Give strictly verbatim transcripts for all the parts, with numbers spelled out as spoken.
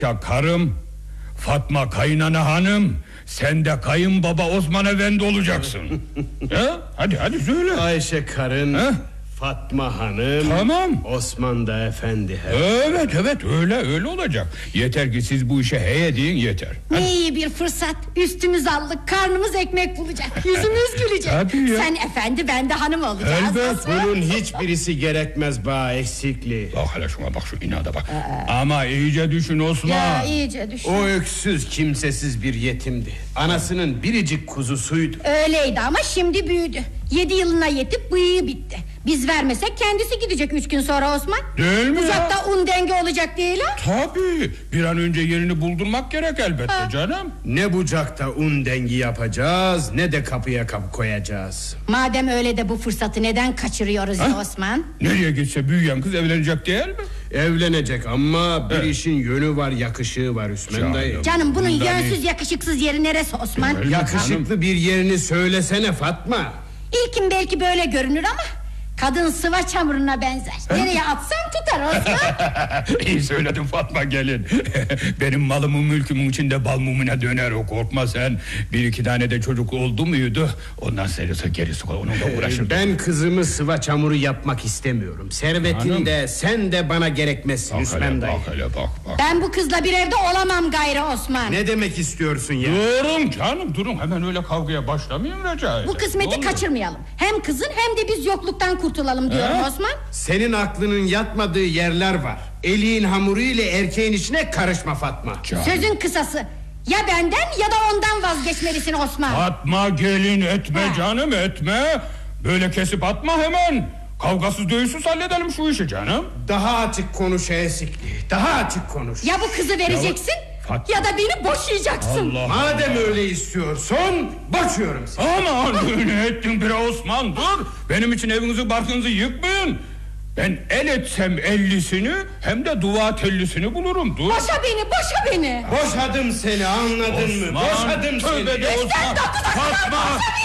Ya karım, Fatma kaynana hanım, sen de kayınbaba Osman Efendi olacaksın. Ha? Hadi hadi söyle. Ayşe karın, ha? Fatma hanım, tamam. Osman da efendi. He. Evet evet öyle öyle olacak. Yeter ki siz bu işe heye deyin yeter. Hadi. Ne iyi bir fırsat. Üstümüz allık, karnımız ekmek bulacak, yüzümüz gülecek. Sen efendi, ben de hanım olacağız. Elbet bunun hiçbirisi gerekmez ba eksikliği. Bak hele şuna bak, şu inada bak. Aa. Ama iyice düşün Osman. Ya iyice düşün. O öksüz kimsesiz bir yetimdi. Anasının biricik kuzusuydu. Öyleydi ama şimdi büyüdü. Yedi yılına yetip bıyığı bitti. Biz vermesek kendisi gidecek üç gün sonra Osman. Değil mi? Bucakta un denge olacak değil ha? Tabii. Bir an önce yerini buldurmak gerek elbette ha. Canım. Ne bucakta un dengi yapacağız, ne de kapıya kapı koyacağız. Madem öyle de bu fırsatı neden kaçırıyoruz ha? Ya Osman? Nereye gitse büyüyen kız evlenecek değil mi? Evlenecek ama bir evet. işin yönü var, yakışığı var Üsmen dayı. Canım bunun yönsüz yakışıksız yeri neresi Osman? Öyle yakışıklı canım. Bir yerini söylesene Fatma. İlkin belki böyle görünür ama kadın sıva çamuruna benzer. Nereye atsan tutar Osman. İyi söyledin Fatma gelin. Benim malımın mülkümün içinde bal mumuna döner o, korkma sen. Bir iki tane de çocuk oldu muydu, ondan serisi gerisi onunla uğraşırdım. Ben kızımı sıva çamuru yapmak istemiyorum. Servetin de sen de bana gerekmezsin Üsmen dayı. Bak hele bak bak. Ben bu kızla bir evde olamam gayrı Osman. Ne demek istiyorsun ya? Durun canım durun, hemen öyle kavgaya başlamayın rica ederim. Bu kısmeti kaçırmayalım. Hem kızın hem de biz yokluktan kurtulalım diyorum He? Osman. Senin aklının yatmadığı yerler var. Eliğin hamuru ile erkeğin içine karışma Fatma. Canım. Sözün kısası, ya benden ya da ondan vazgeçmelisin Osman. Fatma gelin etme ha. Canım etme. Böyle kesip atma hemen. Kavgasız dövüşsüz halledelim şu işi canım. Daha açık konuş esikli. Daha açık konuş. Ya bu kızı vereceksin ya, ya da beni boşayacaksın. Allah Madem Allah. Öyle istiyorsun boşuyorum seni. Aman ne ettin bre Osman, dur. Benim için evinizi barkınızı yıkmayın. Ben el etsem ellisini hem de dua tellisini bulurum, dur. Boşa beni, boşa beni. Boşadım seni, anladın Osman, mı? Boşadım seni. Tövbe de Osman. Fatma.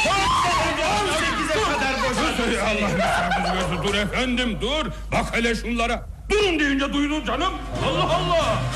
on sekize kadar boşadım seni. Dur efendim dur. Bak hele şunlara. Durun deyince duydun canım. Allah Allah.